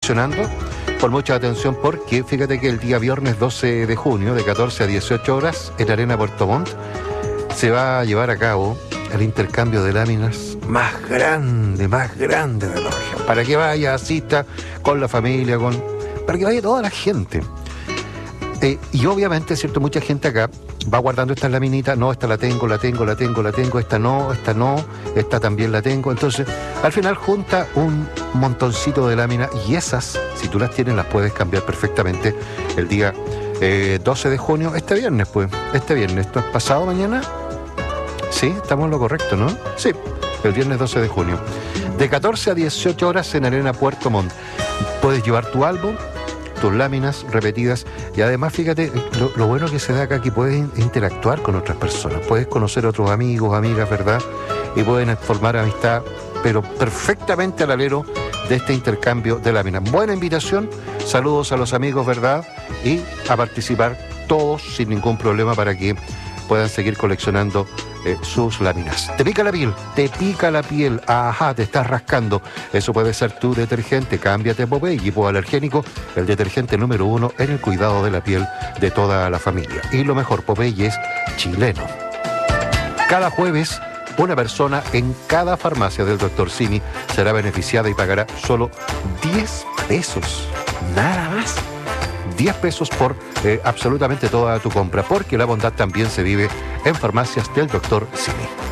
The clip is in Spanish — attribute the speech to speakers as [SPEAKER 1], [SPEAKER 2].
[SPEAKER 1] coleccionando. Por mucha atención, porque fíjate que el día viernes 12 de junio, de 14 a 18 horas, en Arena Puerto Montt, se va a llevar a cabo el intercambio de láminas más grande de la región. Para que vaya, asista con la familia, para que vaya toda la gente. Y obviamente, ¿cierto? Mucha gente acá va guardando estas laminitas. No, esta la tengo, esta no, esta también la tengo. Entonces, al final junta un montoncito de láminas, y esas, si tú las tienes, las puedes cambiar perfectamente el día 12 de junio, este viernes, ¿esto es pasado mañana? Sí, estamos en lo correcto, ¿no? Sí, el viernes 12 de junio. De 14 a 18 horas en Arena Puerto Montt. Puedes llevar tu álbum, tus láminas repetidas, y además fíjate lo bueno que se da acá, que puedes interactuar con otras personas, puedes conocer otros amigos, amigas, ¿verdad? Y pueden formar amistad, pero perfectamente al alero de este intercambio de láminas. Buena invitación, saludos a los amigos, ¿verdad? Y a participar todos sin ningún problema para que puedan seguir coleccionando sus láminas. ¿Te pica la piel? ¿Te pica la piel? Ajá, te estás rascando. Eso puede ser tu detergente. Cámbiate Popeye, hipoalergénico, el detergente número 1 en el cuidado de la piel de toda la familia. Y lo mejor, Popeye es chileno. Cada jueves, una persona en cada farmacia del Dr. Simi será beneficiada y pagará solo 10 pesos. Nada más. 10 pesos por absolutamente toda tu compra, porque la bondad también se vive en farmacias del Dr. Simi.